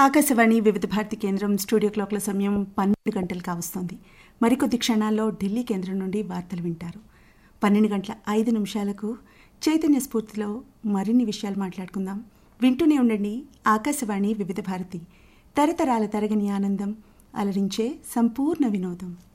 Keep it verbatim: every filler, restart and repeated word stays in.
ఆకాశవాణి వివిధ భారతి కేంద్రం స్టూడియో క్లాక్ల సమయం పన్నెండు గంటలు కావస్తోంది. మరికొద్ది క్షణాల్లో ఢిల్లీ కేంద్రం నుండి వార్తలు వింటారు. పన్నెండు గంటల ఐదు నిమిషాలకు చైతన్య స్ఫూర్తిలో మరిన్ని విషయాలు మాట్లాడుకుందాం. వింటూనే ఉండండి ఆకాశవాణి వివిధ భారతి, తరతరాల తరగని ఆనందం, అలరించే సంపూర్ణ వినోదం.